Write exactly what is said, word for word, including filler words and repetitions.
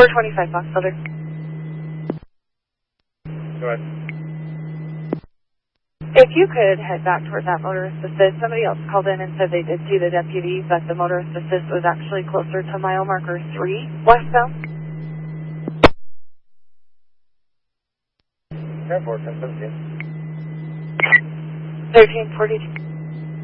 four twenty-five Fox Filter. Go ahead. If you could head back towards that motorist assist, somebody else called in and said they did see the deputy, but the motorist assist was actually closer to mile marker three westbound. ten four, ten seventeen. thirteen forty-two.